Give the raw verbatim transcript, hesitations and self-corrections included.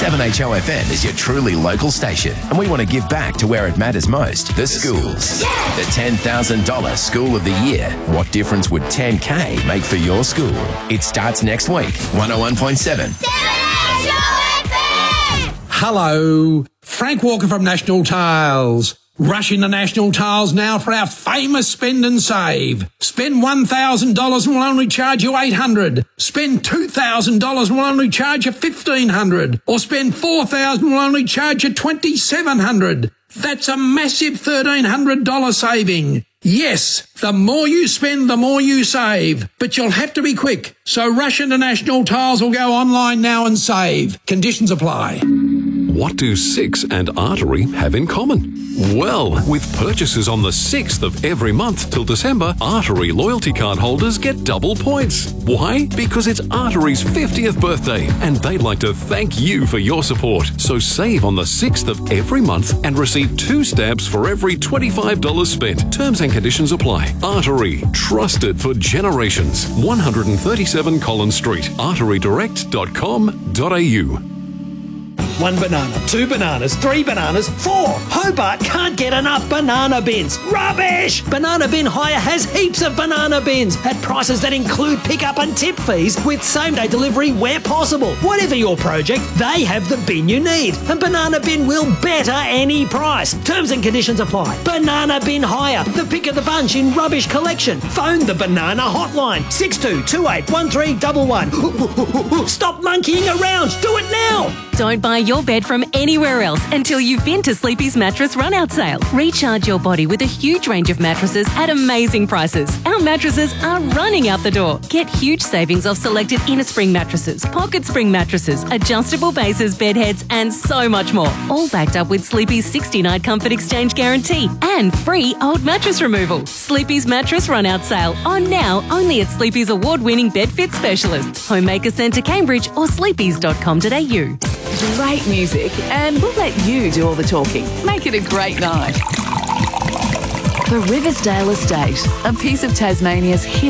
seven H O F M is your truly local station, and we want to give back to where it matters most, the schools. Yeah! The ten thousand dollars School of the Year. What difference would ten K make for your school? It starts next week. one oh one point seven. seven H O F M! Hello, Frank Walker from National Tiles. Rush into National Tiles now for our famous spend and save. Spend one thousand dollars and we'll only charge you eight hundred dollars. Spend two thousand dollars and we'll only charge you fifteen hundred dollars. Or spend four thousand dollars and we'll only charge you twenty-seven hundred dollars. That's a massive thirteen hundred dollars saving. Yes, the more you spend, the more you save. But you'll have to be quick. So rush into National Tiles or go online now and save. Conditions apply. What do Six and Artery have in common? Well, with purchases on the sixth of every month till December, Artery loyalty card holders get double points. Why? Because it's Artery's fiftieth birthday, and they'd like to thank you for your support. So save on the sixth of every month and receive two stamps for every twenty-five dollars spent. Terms and conditions apply. Artery, trusted for generations. one thirty-seven Collins Street, artery direct dot com dot a u. One banana, two bananas, three bananas, four. Hobart can't get enough banana bins. Rubbish! Banana Bin Hire has heaps of banana bins at prices that include pickup and tip fees with same-day delivery where possible. Whatever your project, they have the bin you need. And Banana Bin will better any price. Terms and conditions apply. Banana Bin Hire, the pick of the bunch in rubbish collection. Phone the Banana Hotline, six two two eight one three one one. Stop monkeying around. Do it now. Don't buy your bed from anywhere else until you've been to Sleepy's Mattress Run-Out Sale. Recharge your body with a huge range of mattresses at amazing prices. Our mattresses are running out the door. Get huge savings off selected inner spring mattresses, pocket spring mattresses, adjustable bases, bed heads, and so much more. All backed up with Sleepy's sixty-night comfort exchange guarantee and free old mattress removal. Sleepy's Mattress Run-Out Sale on now only at Sleepy's award-winning bed fit specialists, Homemaker Centre Cambridge or sleepys dot com dot a u. Great music, and we'll let you do all the talking. Make it a great night. The Riversdale Estate, a piece of Tasmania's hidden